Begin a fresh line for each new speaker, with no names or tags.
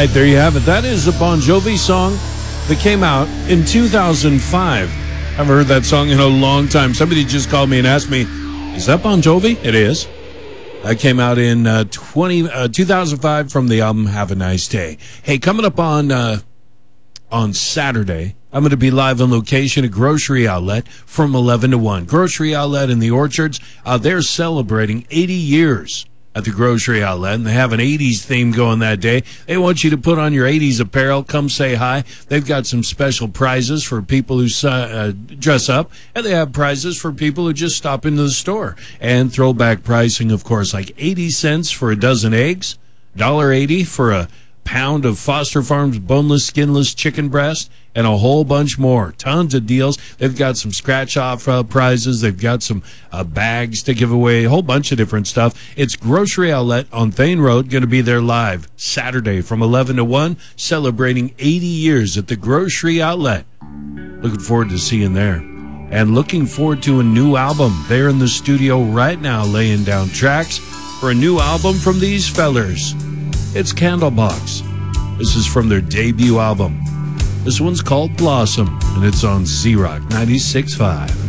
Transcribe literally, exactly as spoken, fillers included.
right, there you have it. That is a Bon Jovi song that came out in two thousand five. I've heard that song in a long time. Somebody just called me and asked me, is that Bon Jovi? It is. That came out in uh, twenty, uh, two thousand five from the album Have a Nice Day. Hey, coming up on uh, on Saturday, I'm going to be live on location at Grocery Outlet from eleven to one. Grocery Outlet in the Orchards, uh, they're celebrating eighty years at the Grocery Outlet, and they have an eighties theme going that day. They want you to put on your eighties apparel. Come say hi. They've got some special prizes for people who uh, dress up, and they have prizes for people who just stop into the store. And throwback pricing, of course, like eighty cents for a dozen eggs, one dollar eighty for a pound of Foster Farms boneless, skinless chicken breast, and a whole bunch more. Tons of deals. They've got some scratch-off uh, prizes. They've got some uh, bags to give away, a whole bunch of different stuff. It's Grocery Outlet on Thane Road. Going to be there live Saturday from eleven to one, celebrating eighty years at the Grocery Outlet. Looking forward to seeing you there. And looking forward to a new album. They're in the studio right now laying down tracks for a new album from these fellers. It's Candlebox. This is from their debut album. This one's called Blossom, and it's on Z-Rock ninety-six point five.